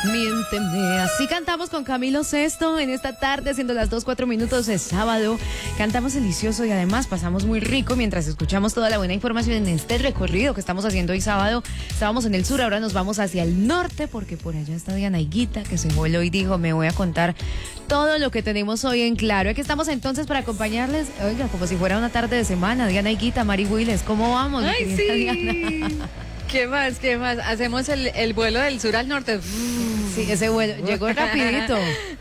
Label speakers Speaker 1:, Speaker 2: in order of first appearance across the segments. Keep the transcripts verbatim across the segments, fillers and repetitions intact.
Speaker 1: Miénteme. Así cantamos con Camilo Sesto en esta tarde, siendo las dos, cuatro minutos de sábado. Cantamos delicioso y además pasamos muy rico mientras escuchamos toda la buena información en este recorrido que estamos haciendo hoy sábado. Estábamos en el sur, ahora nos vamos hacia el norte porque por allá está Diana Higuita, que se voló y dijo, me voy a contar todo lo que tenemos hoy en Claro. Aquí estamos entonces para acompañarles, oiga, como si fuera una tarde de semana. Diana Higuita, Mari Willes, ¿cómo vamos?
Speaker 2: Ay, sí. Diana? ¿Qué más? ¿Qué más? Hacemos el, el vuelo del sur al norte.
Speaker 1: Sí, ese vuelo llegó rapidito.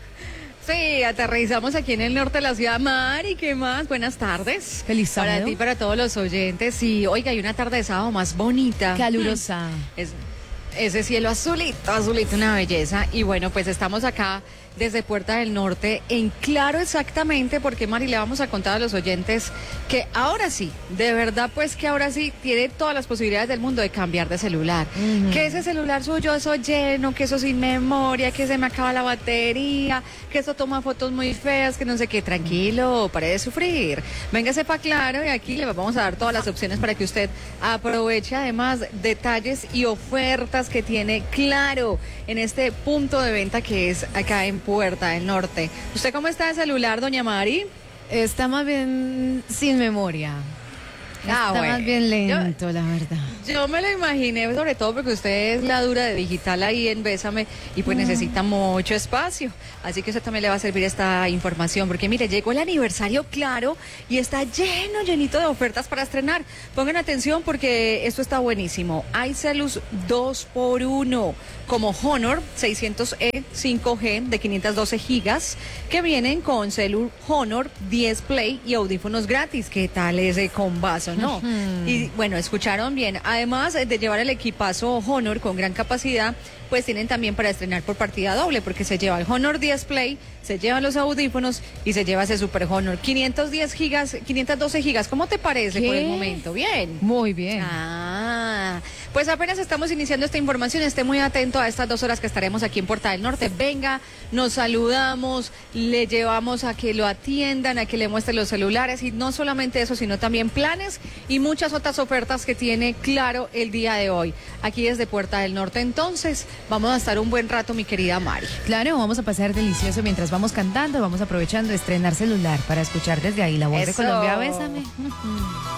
Speaker 2: Sí, aterrizamos aquí en el norte de la ciudad. Mari, ¿qué más? Buenas tardes.
Speaker 1: Feliz sábado.
Speaker 2: Para ti, para todos los oyentes. Y oiga, hay una tarde de sábado más bonita.
Speaker 1: Calurosa.
Speaker 2: Es, ese cielo azulito, azulito, una belleza. Y bueno, pues estamos acá desde Puerta del Norte en Claro exactamente, porque Mari, le vamos a contar a los oyentes que ahora sí, de verdad pues que ahora sí tiene todas las posibilidades del mundo de cambiar de celular. Uh-huh. Que ese celular suyo, eso lleno, que eso sin memoria, que se me acaba la batería, que eso toma fotos muy feas, que no sé qué. Tranquilo, pare de sufrir. Véngase para Claro y aquí le vamos a dar todas las opciones para que usted aproveche además detalles y ofertas que tiene Claro en este punto de venta que es acá en Puerta del Norte. ¿Usted cómo está de celular, doña Mari?
Speaker 1: Está más bien sin memoria.
Speaker 2: Ah,
Speaker 1: está
Speaker 2: bueno.
Speaker 1: más bien lento, yo, la verdad.
Speaker 2: Yo me lo imaginé, sobre todo porque usted es la dura de digital ahí en Bésame y pues mm. necesita mucho espacio. Así que eso también le va a servir esta información, porque mire, llegó el aniversario Claro y está lleno, llenito de ofertas para estrenar. Pongan atención porque esto está buenísimo. Hay celus dos por uno, como Honor seiscientos E cinco G de quinientos doce gigas, que vienen con celu Honor diez Play y audífonos gratis. ¿Qué tal ese combazo? No. Uh-huh. Y bueno, escucharon bien. Además de llevar el equipazo Honor con gran capacidad, pues tienen también para estrenar por partida doble, porque se lleva el Honor diez Play, se llevan los audífonos y se lleva ese Super Honor. quinientos diez gigas, quinientos doce gigas. ¿Cómo te parece ¿Qué? por el momento? Bien.
Speaker 1: Muy bien.
Speaker 2: Ah, pues apenas estamos iniciando esta información. Esté muy atento a estas dos horas que estaremos aquí en Puerta del Norte. Venga, nos saludamos, le llevamos a que lo atiendan, a que le muestren los celulares y no solamente eso, sino también planes y muchas otras ofertas que tiene Claro el día de hoy. Aquí desde Puerta del Norte, entonces, vamos a estar un buen rato, mi querida Mari.
Speaker 1: Claro, vamos a pasar delicioso mientras vamos cantando, vamos aprovechando de estrenar celular para escuchar desde ahí la voz Eso. de Colombia. Bésame.